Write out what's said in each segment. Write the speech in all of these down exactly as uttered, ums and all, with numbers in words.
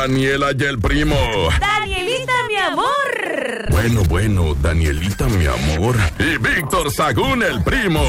Daniela y el primo. Danielita, mi amor. Bueno, bueno, Danielita, mi amor. Y Víctor Sagún, el primo.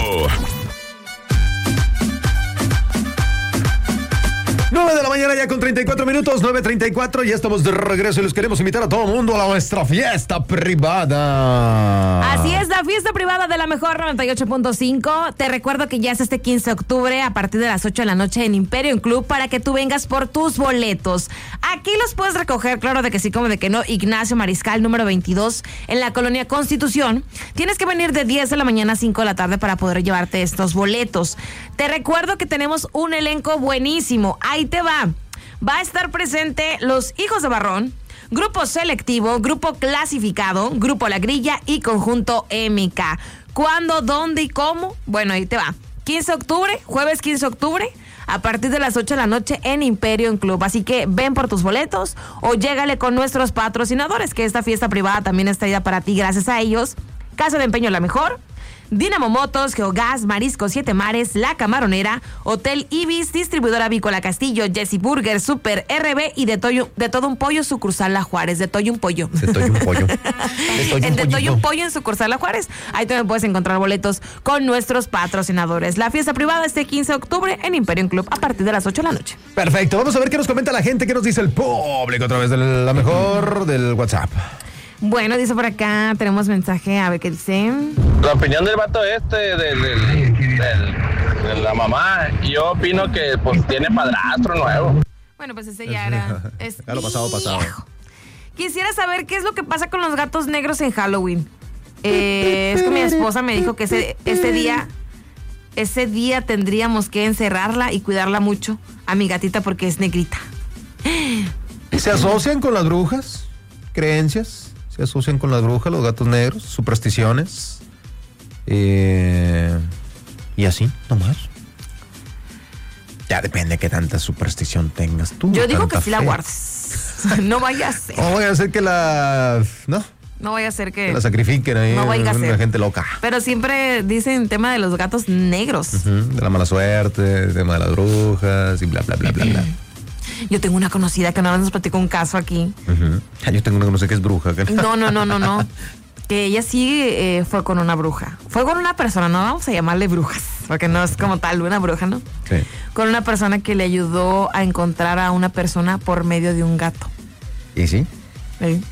nueve de la mañana ya con treinta y cuatro minutos, nueve treinta y cuatro, ya estamos de regreso y los queremos invitar a todo el mundo a nuestra fiesta privada. Así es, la fiesta privada de la mejor noventa y ocho punto cinco. Te recuerdo que ya es este quince de octubre a partir de las ocho de la noche en Imperium Club para que tú vengas por tus boletos. Aquí los puedes recoger, claro de que sí, como de que no. Ignacio Mariscal, número veintidós, en la colonia Constitución. Tienes que venir de diez de la mañana a cinco de la tarde para poder llevarte estos boletos. Te recuerdo que tenemos un elenco buenísimo. Ahí te va. Va a estar presente Los Hijos de Barrón, Grupo Selectivo, Grupo Clasificado, Grupo La Grilla y Conjunto M K. ¿Cuándo, dónde y cómo? Bueno, ahí te va. quince de octubre, jueves quince de octubre, a partir de las ocho de la noche en Imperium Club. Así que ven por tus boletos o llégale con nuestros patrocinadores, que esta fiesta privada también está ya para ti gracias a ellos. Casa de Empeño La Mejor, Dinamo Motos, Geogas, Marisco Siete Mares, La Camaronera, Hotel Ibis, Distribuidora Avícola Castillo, Jesse Burger, Super R B y de, Toyo, de Todo Un Pollo, sucursal La Juárez. De Toyo Un Pollo. De Toyo Un Pollo. De Toyo en De Toyo Un Pollo en sucursal La Juárez. Ahí también puedes encontrar boletos con nuestros patrocinadores. La fiesta privada este quince de octubre en Imperium Club a partir de las ocho de la noche. Perfecto. Vamos a ver qué nos comenta la gente, qué nos dice el público a través de la mejor del WhatsApp. Bueno, dice por acá, tenemos mensaje, a ver qué dice. La opinión del vato este, del, del, del, de la mamá, yo opino que pues tiene padrastro nuevo. Bueno, pues ese ya era... Es ya lo pasado, pasado. Quisiera saber qué es lo que pasa con los gatos negros en Halloween. Eh, es que mi esposa me dijo que ese, ese día... Ese día tendríamos que encerrarla y cuidarla mucho a mi gatita porque es negrita. ¿Se asocian con las brujas? ¿Creencias? Se asocian con las brujas, los gatos negros, supersticiones. Eh, y así, nomás. Ya depende de qué tanta superstición tengas tú. Yo digo que sí fe. la guardes. No vaya a ser. No vaya a ser que la... No. No vaya a ser que... Que la sacrifiquen ahí. No vaya a ser. Una gente loca. Pero siempre dicen tema de los gatos negros. Uh-huh, de la mala suerte, el tema de las brujas y bla, bla, bla, bla, bla. Yo tengo una conocida que una vez nos platicó un caso aquí. Uh-huh. Yo tengo una conocida que es bruja. No, no, no, no, no. Que ella sí eh, fue con una bruja. Fue con una persona, no vamos a llamarle brujas, porque no es como tal una bruja, ¿no? Sí. Con una persona que le ayudó a encontrar a una persona por medio de un gato. ¿Y sí? Sí.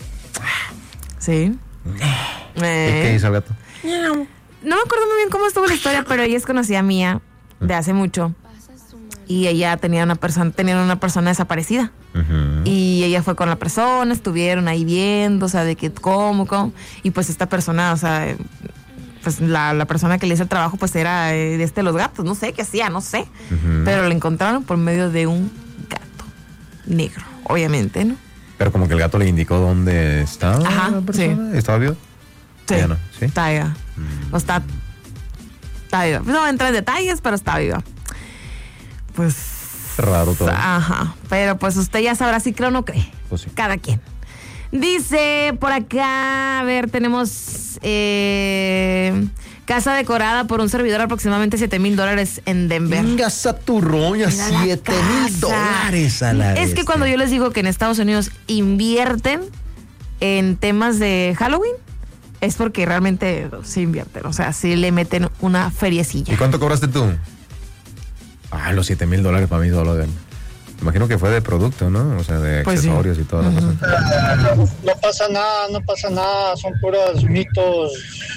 Sí. Eh. ¿Qué hizo el gato? No me acuerdo muy bien cómo estuvo la historia, pero ella es conocida mía de hace mucho. Y ella tenía una persona, tenía una persona desaparecida. Uh-huh. Y ella fue con la persona, estuvieron ahí viendo, o sea, de que cómo, cómo. Y pues esta persona, o sea, pues la, la persona que le hizo el trabajo, pues era de este de los gatos, no sé qué hacía, no sé. Uh-huh. Pero la encontraron por medio de un gato negro, obviamente, ¿no? Pero como que el gato le indicó dónde estaba. Ajá, la persona. sí. ¿Estaba vivo? Sí, no, ¿sí? Está viva. Mm. O está, está viva. No entra en detalles, pero está viva. Pues... Raro todo. Ajá, pero pues usted ya sabrá si cree o no cree. Pues sí. Cada quien. Dice por acá, a ver, tenemos eh, casa decorada por un servidor aproximadamente siete mil dólares en Denver. Venga, Saturroña, siete mil dólares a la vez. Es que cuando yo les digo que en Estados Unidos invierten en temas de Halloween, es porque realmente se invierten, o sea, sí le meten una feriecilla. ¿Y cuánto cobraste tú? Ah, los siete mil dólares para mí solo. Me imagino que fue de producto, ¿no? O sea, de pues accesorios sí. Y todo. Uh-huh. No, no pasa nada, no pasa nada. Son puros mitos.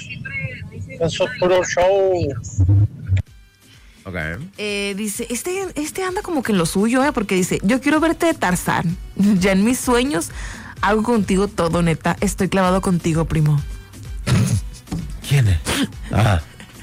Eso es puro show. Ok. Eh, dice, este, este anda como que en lo suyo, ¿eh? Porque dice, yo quiero verte de Tarzán. Ya en mis sueños hago contigo todo, neta. Estoy clavado contigo, primo. ¿Quién es? Ah.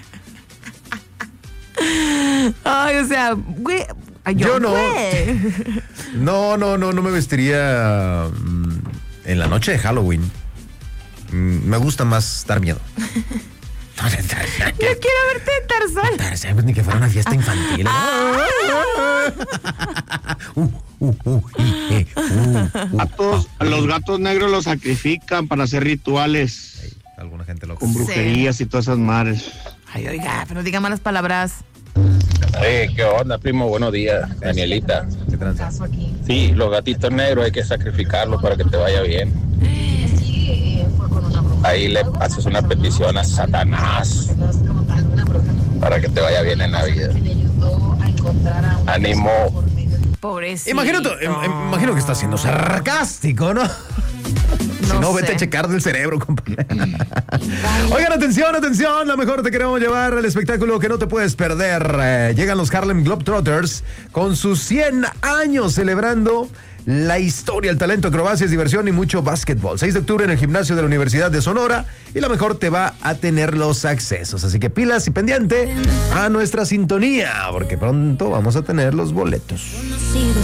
Ay, o sea, güey. Yo, yo no. Güey. No, no, no, no me vestiría um, en la noche de Halloween. Mm, me gusta más dar miedo. Yo quiero verte de Tarzán. Tarzán, pues ni que fuera una fiesta infantil. Ah. uh, uh, uh, eh, uh, uh, gatos, uh, los gatos negros los sacrifican para hacer rituales. Hey, alguna gente loca. Con brujerías sí. Y todas esas madres. Ay, oiga, pero diga malas palabras. Hey, ¿qué onda, primo? Buenos días, Danielita. tranza? Sí, los gatitos negros hay que sacrificarlos para que te vaya bien. Ahí le haces una petición a Satanás para que te vaya bien en la vida. Ánimo. Pobrecito. Imagino, im- imagino que está siendo sarcástico, ¿no? Si no, No vete sé. a checar del cerebro, compadre. Oigan, atención, atención. La mejor te queremos llevar al espectáculo que no te puedes perder. Eh, llegan los Harlem Globetrotters con sus cien años celebrando la historia, el talento, acrobacias, diversión y mucho básquetbol. seis de octubre en el gimnasio de la Universidad de Sonora y la mejor te va a tener los accesos. Así que pilas y pendiente a nuestra sintonía porque pronto vamos a tener los boletos. Conocido